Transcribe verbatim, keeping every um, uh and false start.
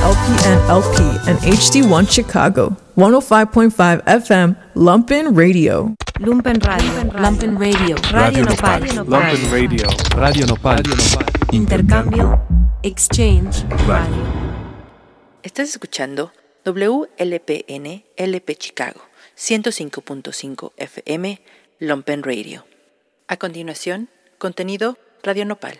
L P N L P, and H D one Chicago. one oh five point five F M, Lumpen Radio. Lumpen Radio, Lumpen Radio, Radio Nopal, Lumpen Radio, Radio Nopal, Intercambio, Exchange, Radio. Estás escuchando W L P N L P Chicago, ciento cinco punto cinco F M, Lumpen Radio. A continuación, contenido Radio Nopal.